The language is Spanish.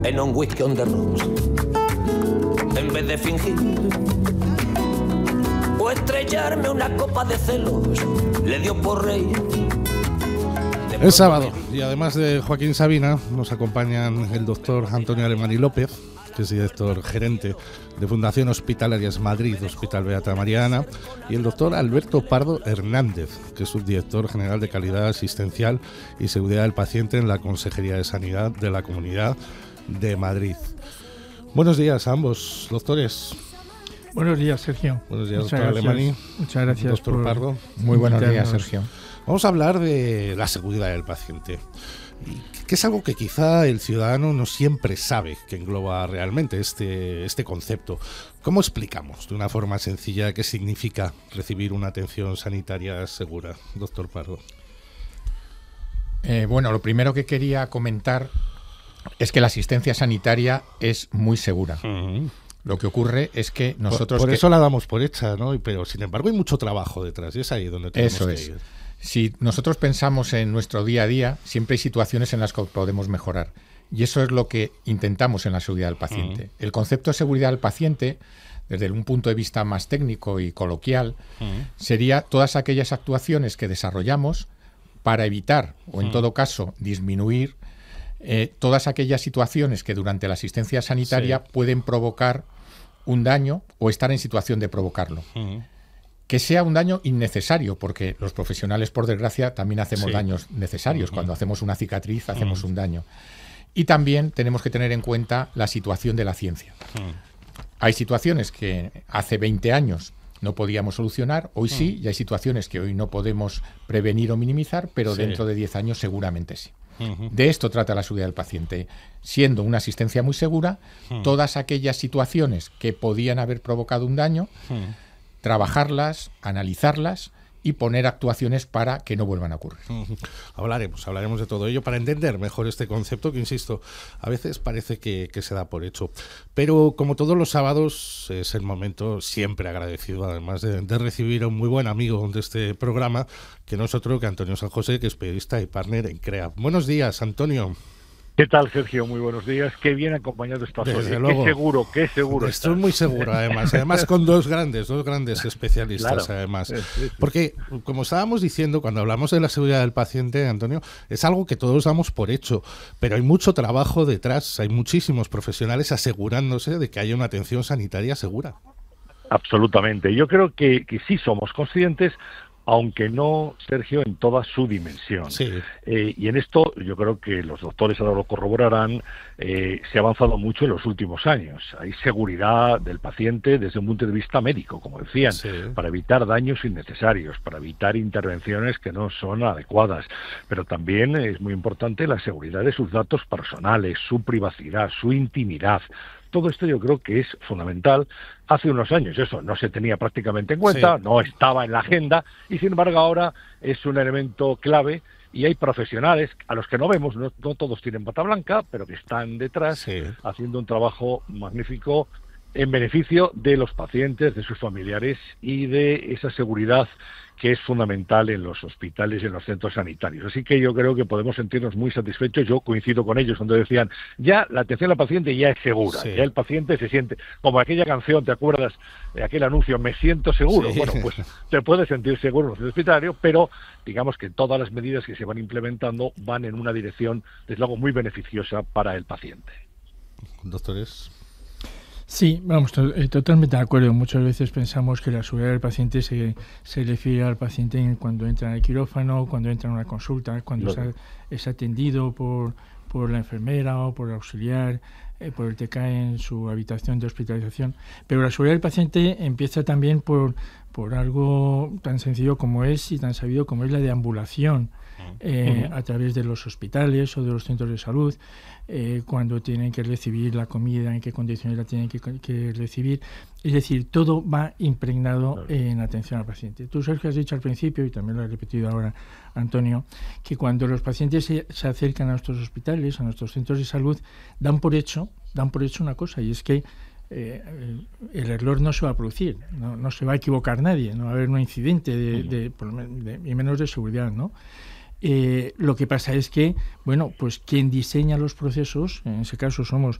En un whisky on the rocks, en vez de fingir o estrellarme una copa de celos, le dio por reír. Es sábado y además de Joaquín Sabina nos acompañan el doctor Antonio Alemany López, que es director gerente de Fundación Hospitalarias Madrid, Hospital Beata Mariana, y el doctor Alberto Pardo Hernández, que es subdirector general de Calidad Asistencial y Seguridad del Paciente en la Consejería de Sanidad de la Comunidad de Madrid. Buenos días a ambos, doctores. Buenos días, Sergio. Buenos días, doctor Alemany. Muchas gracias, doctor Pardo. Muy buenos días, Sergio. Vamos a hablar de la seguridad del paciente, que es algo que quizá el ciudadano no siempre sabe que engloba realmente este concepto. ¿Cómo explicamos de una forma sencilla qué significa recibir una atención sanitaria segura, doctor Pardo? Bueno, lo primero que quería comentar es que la asistencia sanitaria es muy segura. Lo que ocurre es que nosotros... Por eso la damos por hecha, ¿no? Pero sin embargo hay mucho trabajo detrás y es ahí donde tenemos que ir. Si nosotros pensamos en nuestro día a día, siempre hay situaciones en las que podemos mejorar. Y eso es lo que intentamos en la seguridad del paciente. El concepto de seguridad del paciente, desde un punto de vista más técnico y coloquial, sería todas aquellas actuaciones que desarrollamos para evitar, o en todo caso, disminuir todas aquellas situaciones que durante la asistencia sanitaria pueden provocar un daño o estar en situación de provocarlo. Que sea un daño innecesario, porque los profesionales, por desgracia, también hacemos daños necesarios. Cuando hacemos una cicatriz, hacemos un daño. Y también tenemos que tener en cuenta la situación de la ciencia. Hay situaciones que hace 20 años no podíamos solucionar, hoy sí, y hay situaciones que hoy no podemos prevenir o minimizar, pero dentro de 10 años seguramente sí. De esto trata la seguridad del paciente, siendo una asistencia muy segura, todas aquellas situaciones que podían haber provocado un daño, trabajarlas, analizarlas y poner actuaciones para que no vuelvan a ocurrir. Hablaremos de todo ello para entender mejor este concepto que, insisto, a veces parece que se da por hecho. Pero como todos los sábados es el momento siempre agradecido, además de recibir a un muy buen amigo de este programa, que no es otro que Antonio San José, que es periodista y partner en CREA. Buenos días, Antonio. ¿Qué tal, Sergio? Muy buenos días. Qué bien acompañado estás hoy. Desde luego. Qué seguro. Estoy muy seguro, además con dos grandes especialistas, claro. Además. Porque, como estábamos diciendo, cuando hablamos de la seguridad del paciente, Antonio, es algo que todos damos por hecho, pero hay mucho trabajo detrás, hay muchísimos profesionales asegurándose de que haya una atención sanitaria segura. Absolutamente. Yo creo que sí somos conscientes, aunque no, Sergio, en toda su dimensión. Sí. Y en esto yo creo que los doctores ahora lo corroborarán, se ha avanzado mucho en los últimos años. Hay seguridad del paciente desde un punto de vista médico, como decían, para evitar daños innecesarios, para evitar intervenciones que no son adecuadas. Pero también es muy importante la seguridad de sus datos personales, su privacidad, su intimidad. Todo esto yo creo que es fundamental. Hace unos años eso no se tenía prácticamente en cuenta, no estaba en la agenda, y sin embargo ahora es un elemento clave, y hay profesionales a los que no vemos, no todos tienen bata blanca, pero que están detrás haciendo un trabajo magnífico en beneficio de los pacientes, de sus familiares y de esa seguridad que es fundamental en los hospitales y en los centros sanitarios. Así que yo creo que podemos sentirnos muy satisfechos. Yo coincido con ellos cuando decían, ya la atención al paciente ya es segura, ya el paciente se siente, como aquella canción, ¿te acuerdas de aquel anuncio? Me siento seguro. Bueno, pues te puedes sentir seguro en el centro hospitalario, pero digamos que todas las medidas que se van implementando van en una dirección, desde luego, muy beneficiosa para el paciente. Doctores. Sí, vamos, totalmente de acuerdo. Muchas veces pensamos que la seguridad del paciente se refiere al paciente cuando entra en el quirófano, cuando entra en una consulta, cuando es atendido por la enfermera o por el auxiliar, por el TK en su habitación de hospitalización. Pero la seguridad del paciente empieza también por algo tan sencillo como es y tan sabido como es la deambulación a través de los hospitales o de los centros de salud, cuando tienen que recibir la comida, en qué condiciones la tienen que recibir. Es decir, todo va impregnado en atención al paciente. Tú, Sergio, has dicho al principio, y también lo has repetido ahora, Antonio, que cuando los pacientes se acercan a nuestros hospitales, a nuestros centros de salud, dan por hecho una cosa, y es que el error no se va a producir, no se va a equivocar nadie, no va a haber un incidente y menos de seguridad, ¿no? Lo que pasa es que, bueno, pues quien diseña los procesos, en ese caso somos